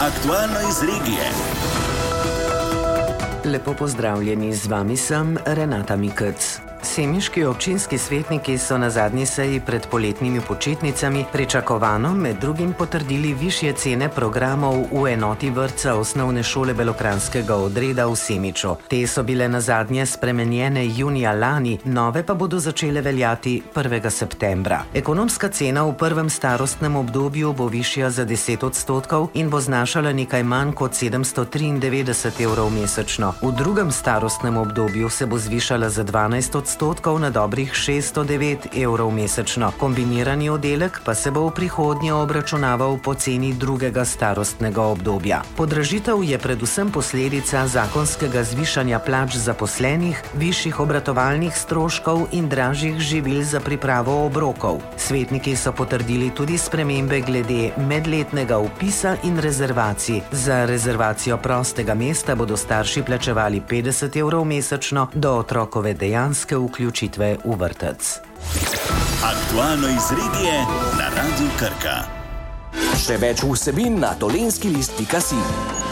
Aktualno iz regije. Lepo pozdravljeni, z vami sem Renata Mikec. Semiški občinski svetniki so na zadnji seji pred poletnimi počitnicami pričakovano med drugim potrdili višje cene programov v enoti vrtca osnovne šole Belokranjskega odreda v Semiču. Te so bile na zadnje spremenjene junija lani, nove pa bodo začele veljati 1. septembra. Ekonomska cena v prvem starostnem obdobju bo višja za 10% in bo znašala nekaj manj kot 793 evrov mesečno. V drugem starostnem obdobju se bo zvišala za 12% na dobrih 609 evrov mesečno. Kombinirani oddelek pa se bo v prihodnje obračunaval po ceni drugega starostnega obdobja. Podražitev je predvsem posledica zakonskega zvišanja plač zaposlenih, višjih obratovalnih stroškov in dražjih živil za pripravo obrokov. Svetniki so potrdili tudi spremembe glede medletnega vpisa in rezervacij. Za rezervacijo prostega mesta bodo starši plačevali 50 evrov mesečno do otrokove dejanske vključitve v vrtec. Aktualno iz regije na Radiu Krka. Še več vsebin na dolenskilist.si.